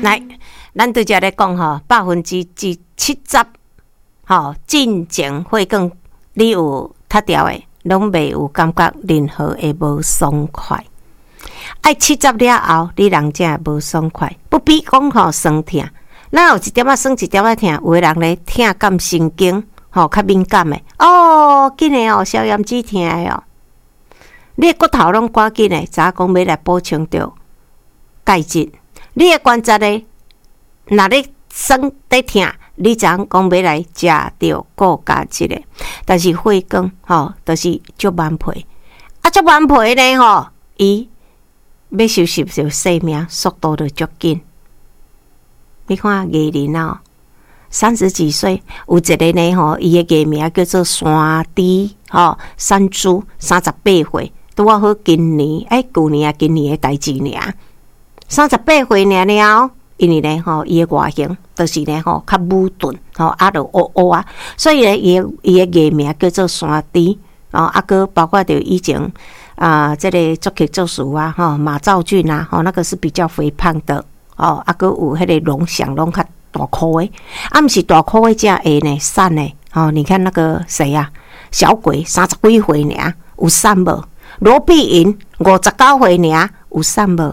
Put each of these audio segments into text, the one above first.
来，咱对遮咧讲吼，70%进前血管你有塌掉的，拢袂有感觉任何的无爽快。爱70了后，你人才无爽快，不比讲酸痛。咱有一点仔酸，一点仔痛，有的人咧痛感神经较敏感的紧的消炎止痛的你的骨头拢赶紧的，早讲要来补充着钙质。你的关节呢，若咧酸在痛，你知影讲要来食着高价值的，但是血管就是足顽皮，足顽皮呢伊要收拾着生命速度就足紧。你看艺人30几岁有一个呢伊的艺名叫做山猪山猪，38岁，拄好今年旧年今年的代志尔。38岁了，因为呢伊的外形就是呢较武钝就乌乌啊，所以呢伊的艺名叫做山猪个包括着以前这个足球作手马兆俊那个是比较肥胖的个有迄个龙翔拢较大颗的，毋是大颗的这会呢瘦的你看那个谁小鬼30几岁尔有瘦无？罗碧莹59岁尔有瘦无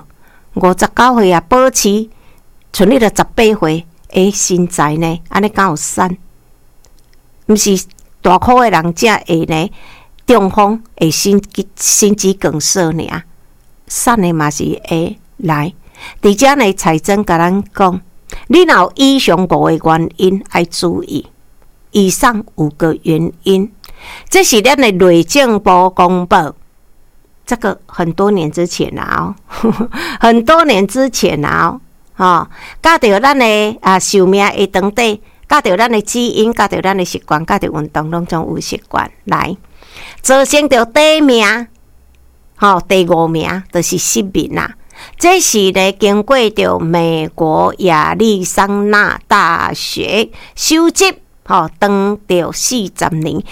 ？59岁保持剩你了18岁的身材呢，安尼敢有瘦？毋是大颗的人才会呢中风会心肌梗塞尔，瘦的嘛是会来。伫遮呢，彩珍甲咱讲，你若有以上5个原因要注意，以上5个原因，这是咱的内政部公布。这个很多年之前很多年之前甲着咱的寿命会长短，甲着咱的基因，甲着咱的习惯，甲着运动，拢总有习惯来造成着第一名，第5名就是失眠啦。这是呢，经过着美国亚利桑那大学收集，当着40年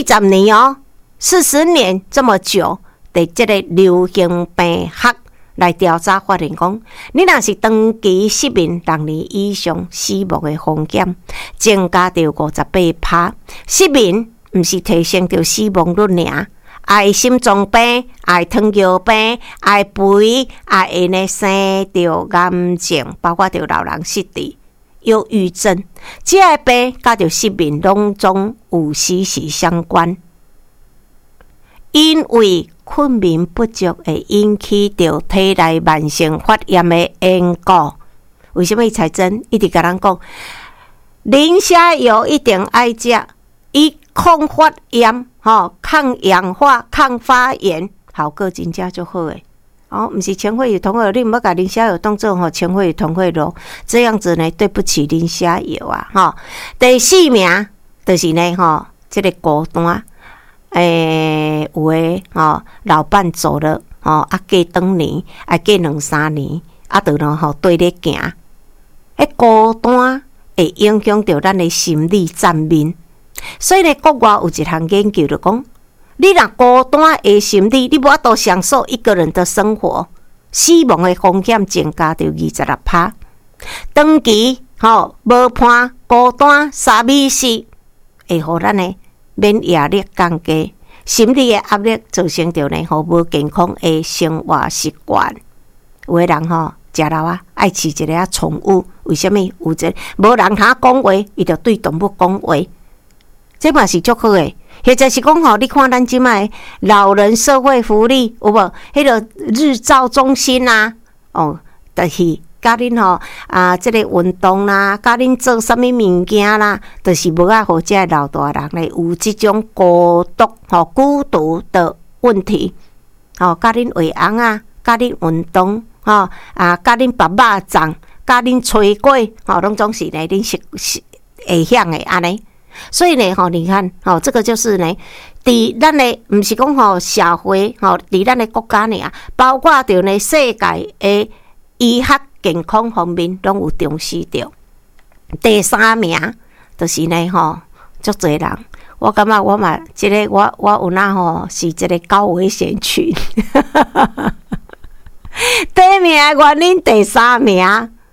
，40年这么久的这个流行病学来调查，发现讲，你若是长期失眠6年以上，死亡的风险增加着58%。失眠毋是提升着死亡率尔。爱心脏病、爱糖尿病、爱肥、爱会呢生着癌症，包括着老人失智、忧郁症，这个病甲着失眠拢总有息息相关。因为困眠不足会引起着体内慢性发炎的缘故。为什么彩珍一直甲咱讲，磷虾油一定爱食，伊抗发炎。抗氧化、抗发炎，效果真正足好诶。毋是千惠与同惠，你毋要甲磷虾油当做千惠与同惠咯，这样子呢，对不起磷虾油第4名就是呢这个孤单，有诶老伴走了过长年，过2-3年，就呢对咧行，孤单会影响到咱诶心理层面。所以呢，国外有一项研究就讲，你若孤单的心理，你无法度享受一个人的生活，死亡的风险增加到26%。长期无伴孤单3米4，会互咱呢免疫力降低，心理的压力造成着呢无健康的生活习惯。有的人食老爱饲一个宠物，为什么？有一无人通讲话，伊就对动物讲话。这嘛是足好诶，或者是讲你看咱即摆老人社会福利有无？迄个日照中心就是甲恁这个运动啦，甲恁做啥物物件啦，就是无爱互这老大人咧有即种孤独的问题。甲恁喂翁甲恁运动甲恁拔肉粽，甲恁炊粿拢总是呢恁是会晓诶安尼。所以呢，你看，这个就是呢，伫咱的不是讲社会，伫咱的国家呢，包括着呢世界的医学健康方面，拢有重视着。第3名就是呢，足侪人，我感觉我嘛，这个我有那是这个高危险群。第1名的原因，第3名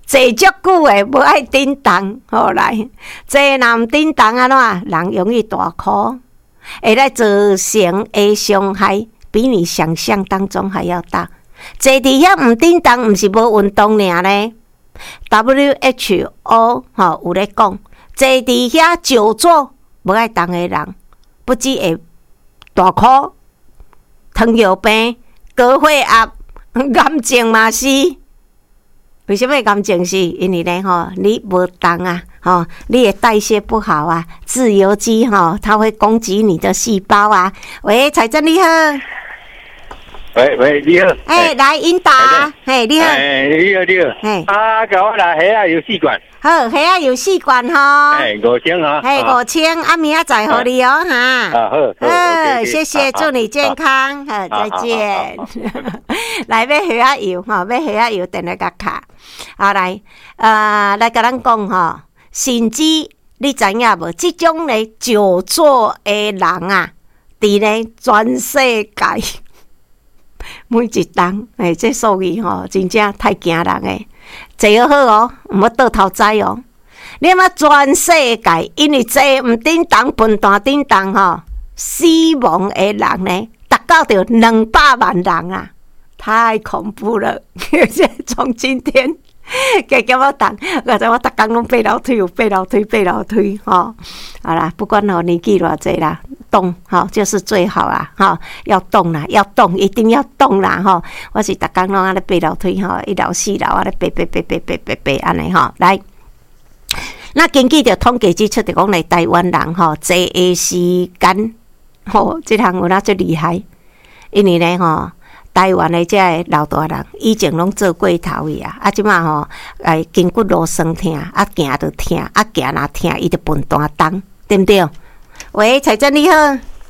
坐足久诶，无爱叮当，好来，坐若毋叮当安怎？人容易大哭，会来造成的伤害比你想象当中还要大。坐伫遐毋叮当，毋是无运动尔咧。WHO 有咧讲，坐伫遐久坐无爱动诶人，不只会大哭、糖尿病、高血压、癌症嘛是。为什么癌症是？因为咧你无动啊，你的代谢不好啊，自由基它会攻击你的细胞啊。喂，财政你好。 喂，你好。 来引导。你好。 你好。甲我来虾仔游四罐。 好，虾仔游四罐 5000哈。 5000，明仔载互你哦哈。 好， 谢谢，祝你健康，再见。来买虾仔油买虾仔油，电来甲卡。好来，来甲咱讲甚至你知影无？即种咧久坐的人啊，伫咧全世界。每一档，这数字真正太惊人诶！坐好毋要倒头栽哦。你嘛全世界，因为坐毋叮当、笨蛋叮当死亡诶人呢，达到着200万人啊！太恐怖了！从今天加减我动，我逐工拢爬楼梯，爬楼梯好啦，不管年纪偌济啦。动就是最好啦要动啦，要动，一定要动啦我是逐工拢安尼爬楼梯1楼4楼安尼爬安尼来。那根据着统计指出，就讲咧台湾人坐的时间这项有哪最厉害？因为咧台湾的这老大人以前拢做过头去啊，即马筋骨劳酸痛，行就痛，行若痛，伊就笨蛋当，对不对？喂，财政你好。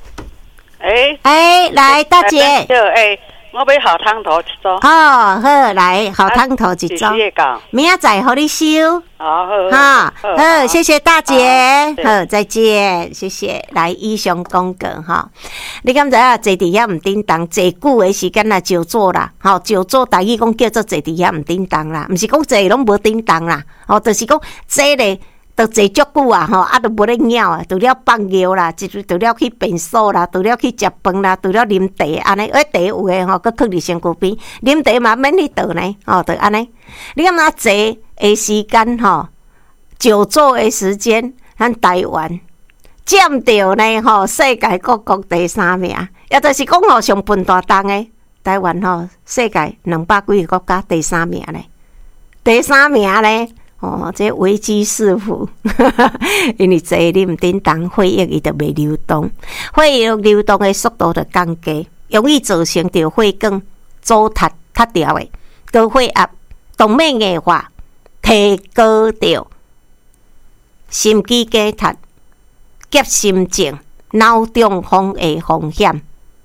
来，大姐。 我买好汤头一组。 好，来好汤头一组。明仔载互你收。好，谢谢大姐。好，再见，谢谢。来，以上讲过你敢知影坐伫遐毋叮当，坐久的时间久坐啦。久坐台语讲叫做坐伫遐毋叮当啦，毋是讲坐拢无叮当啦。就是讲坐咧。都坐足久啊，都无咧鸟啊，除了放尿啦，除了去便所啦，除了去食饭啦，除了啉茶安尼，茶有诶佫囥伫身躯边，啉茶嘛免去倒呢，就安尼。你感觉坐诶时间久坐诶时间，咱台湾占着呢世界各国第3名，也就是讲上笨大当诶台湾世界200几个国家第3名咧，第3名咧。这危机四伏，因为坐你毋叮当，血液伊就袂流动，血液流动的速度就降低，容易造成着血管阻塌掉的高血压、动脉硬化，提高着心肌梗塞、急心症、脑中风的风险。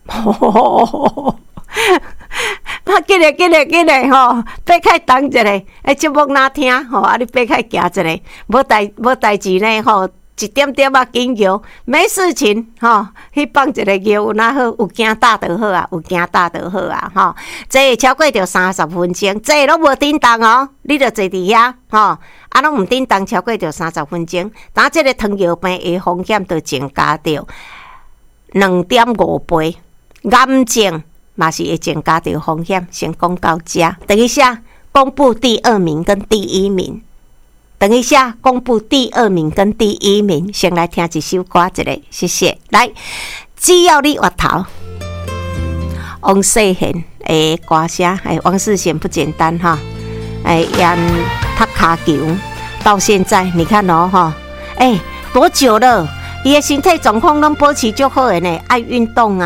紧嘞爬开动一下，节目哪听你爬开行一下，无代志呢一点点紧摇，没事情去放一个摇有哪好？有惊打就好啊，这超过着30分钟，这拢无叮当你就坐伫遐拢毋叮当超过着30分钟，当这个糖尿病的风险就增加着2.5倍，癌症嘛是会增加着风险。先讲到这，等一下公布第2名跟第1名。等一下公布第2名跟第1名，先来听一首歌一个，谢谢。来，只要你滑头，王世贤的歌声，王世贤不简单演踢卡球到现在，你看多久了？伊的身体状况拢保持足好的呢，爱运动啊。